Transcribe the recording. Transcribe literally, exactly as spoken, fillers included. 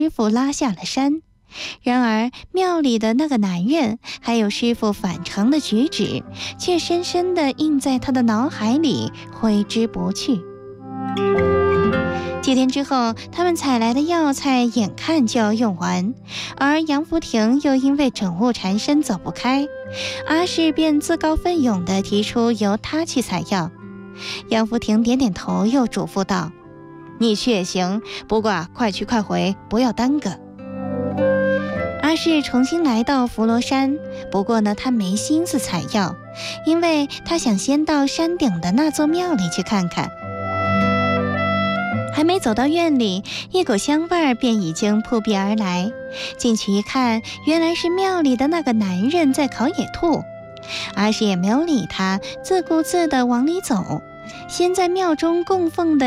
师傅拉下了山。然而庙里的那个男人还有师傅反常的举止，却深深地印在他的脑海里，挥之不去。几天之后，他们采来的药材眼看就要用完，而杨福亭又因为整雾缠身走不开，阿氏便自告奋勇地提出由他去采药。杨福亭点点头，又嘱咐道：“你去也行，不过快去快回，不要耽搁。”阿氏重新来到伏罗山，不过呢，他没心思采药，因为他想先到山顶的那座庙里去看看。还没走到院里，一股香味儿便已经扑鼻而来。进去一看，原来是庙里的那个男人在烤野兔。阿氏也没有理他，自顾自地往里走。先在庙中供奉的